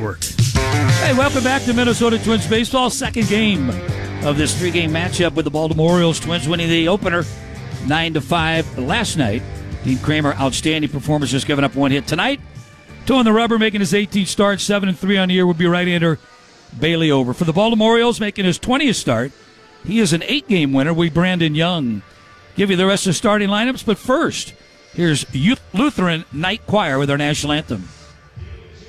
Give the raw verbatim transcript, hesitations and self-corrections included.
Network. Hey, welcome back to Minnesota Twins baseball. Second game of this three-game matchup with the Baltimore Orioles. Twins winning the opener nine to five last night. Dean Kramer, outstanding performance, just giving up one hit tonight. Two on the rubber, making his eighteenth start. seven and three on the year would be right-hander Bailey Over. For the Baltimore Orioles, making his twentieth start, he is an eight-game winner. We Brandon Young. Give you the rest of the starting lineups, but first, here's Youth Lutheran Night Choir with our national anthem.